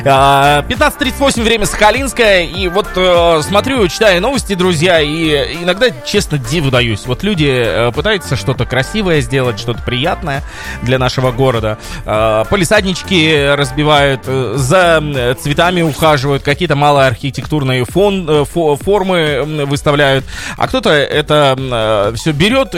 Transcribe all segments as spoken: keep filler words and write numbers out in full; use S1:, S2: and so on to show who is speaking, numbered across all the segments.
S1: пятнадцать тридцать восемь, время Сахалинское. И вот э, смотрю, читаю новости, друзья, и иногда, честно, диву даюсь. Вот люди э, пытаются что-то красивое сделать, что-то приятное для нашего города. Э, полисаднички разбивают, э, за цветами ухаживают, какие-то малые архитектурные фон, э, фо, формы выставляют. А кто-то это э, все берет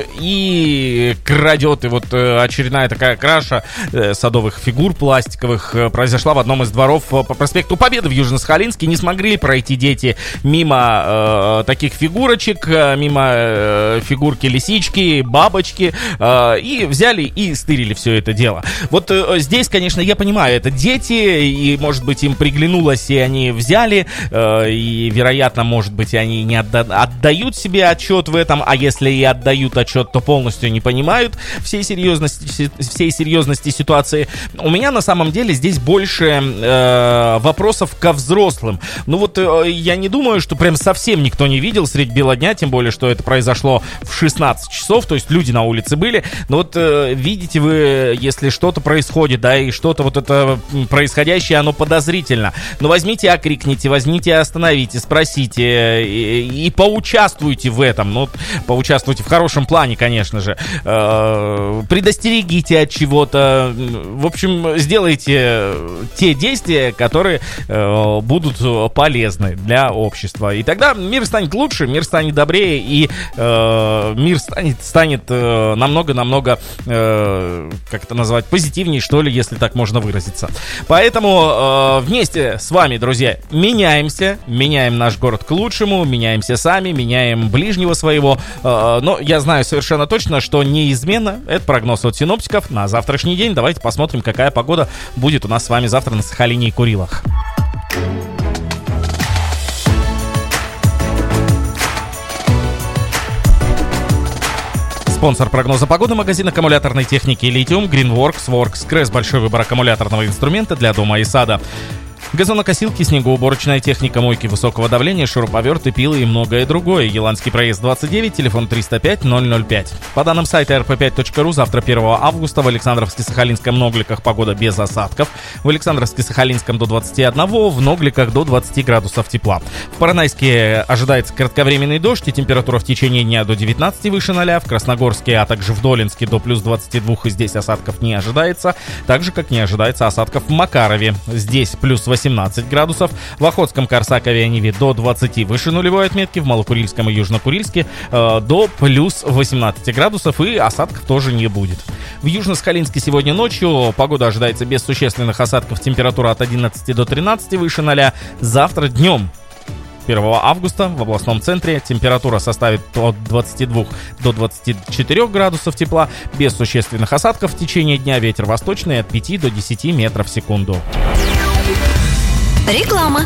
S1: и крадет. И вот э, очередная такая краша э, садовых фигур пластиковых э, произошла в одном из дворов по проспекту Победы в Южно-Сахалинске. Не смогли пройти дети мимо э, таких фигурочек, э, мимо э, фигурки лисички, бабочки, э, и взяли и стырили все это дело. Вот э, здесь, конечно, я понимаю, это дети, и, может быть, им приглянулось, и они взяли, э, и, вероятно, может быть, они не отда- отдают себе отчет в этом, а если и отдают отчет, то полностью не понимают всей серьезности, всей серьезности ситуации. У меня, на самом деле, здесь больше э, вопросов ко взрослым. Ну вот э, я не думаю, что прям совсем никто не видел средь бела дня, тем более, что это произошло в шестнадцать часов, то есть люди на улице были. Но вот э, видите вы, если что-то происходит, да, и что-то вот это происходящее, оно подозрительно. Но возьмите, окрикните, возьмите, остановите, спросите и, и поучаствуйте в этом. Ну, поучаствуйте в хорошем плане, конечно же. Э, предостерегите от чего-то. В общем, сделайте те действия, которые э, будут полезны для общества. И тогда мир станет лучше, мир станет добрее, и э, мир станет, станет э, намного-намного, э, как это назвать, позитивнее, что ли, если так можно выразиться. Поэтому э, вместе с вами, друзья, меняемся, меняем наш город к лучшему, меняемся сами, меняем ближнего своего. Э, но я знаю совершенно точно, что неизменно, это прогноз от синоптиков на завтрашний день. Давайте посмотрим, какая погода будет у нас с вами завтра на Сахалине и Курилах. Спонсор прогноза погоды — магазин аккумуляторной техники «Литиум», Greenworks, Works, большой выбор аккумуляторного инструмента для дома и сада. Газонокосилки, снегоуборочная техника, мойки высокого давления, шуруповерты, пилы и многое другое. Еланский проезд двадцать девять, телефон триста пять ноль ноль пять. По данным сайта эр пэ пять точка ру, завтра первого августа в Александровске-Сахалинском Ногликах погода без осадков. В Александровске-Сахалинском до двадцати одного, в Ногликах до двадцати градусов тепла. В Поронайске ожидается кратковременный дождь и температура в течение дня до девятнадцати выше ноля. В Красногорске, а также в Долинске до плюс двадцати двух, и здесь осадков не ожидается. Так же, как не ожидается осадков в Макарове. Здесь плюс восемнадцать градусов. В Охотском, Корсакове и Ниве до двадцати выше нулевой отметки. В Малокурильском и Южнокурильске э, до плюс восемнадцати градусов, и осадков тоже не будет. В Южно-Сахалинске сегодня ночью погода ожидается без существенных осадков. Температура от одиннадцати до тринадцати выше ноля. Завтра днем, первого августа, в областном центре температура составит от двадцати двух до двадцати четырёх градусов тепла, без существенных осадков. В течение дня ветер восточный от пяти до десяти метров в секунду.
S2: Реклама.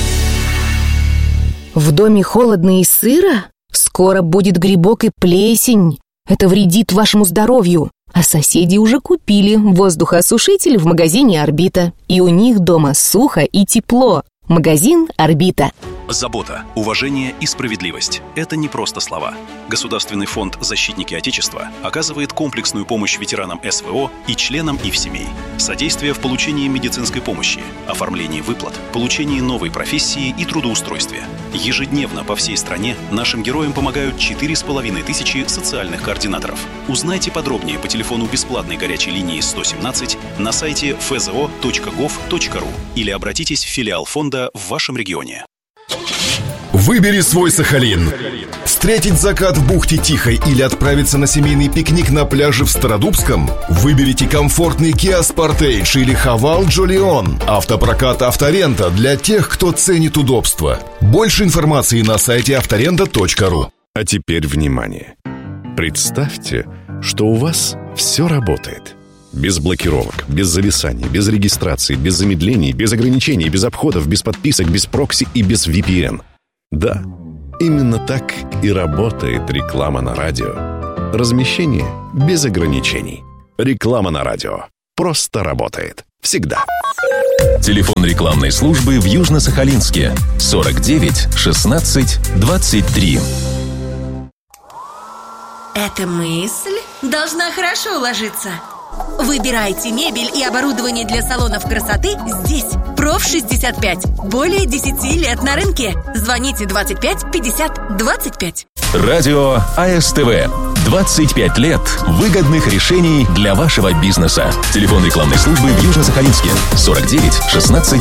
S3: В доме холодно и сыро? Скоро будет грибок и плесень. Это вредит вашему здоровью. А соседи уже купили воздухоосушитель в магазине «Орбита». И у них дома сухо и тепло. Магазин «Орбита».
S4: Забота, уважение и справедливость – это не просто слова. Государственный фонд «Защитники Отечества» оказывает комплексную помощь ветеранам эс вэ о и членам их семей. Содействие в получении медицинской помощи, оформлении выплат, получении новой профессии и трудоустройстве. Ежедневно по всей стране нашим героям помогают четыре с половиной тысячи социальных координаторов. Узнайте подробнее по телефону бесплатной горячей линии сто семнадцать на сайте эф зэ о точка гов точка ру или обратитесь в филиал фонда в вашем регионе.
S5: Выбери свой Сахалин. Встретить закат в бухте Тихой или отправиться на семейный пикник на пляже в Стародубском? Выберите комфортный Kia Sportage или Haval Jolion. Автопрокат «Авторента» для тех, кто ценит удобство. Больше информации на сайте авторента точка ру.
S6: А теперь внимание. Представьте, что у вас все работает. Без блокировок, без зависаний, без регистрации, без замедлений, без ограничений, без обходов, без подписок, без прокси и без ви пи эн. Да, именно так и работает реклама на радио. Размещение без ограничений. Реклама на радио просто работает. Всегда.
S7: Телефон рекламной службы в Южно-Сахалинске сорок девять шестнадцать двадцать три.
S2: Эта мысль должна хорошо ложиться. Выбирайте мебель и оборудование для салонов красоты здесь. Проф шестьдесят пять. Более десяти лет на рынке. Звоните двадцать пять пятьдесят двадцать пять.
S7: Радио А Эс Тэ Вэ. двадцать пять лет выгодных решений для вашего бизнеса. Телефон рекламной службы в Южно-Сахалинске сорок девять шестнадцать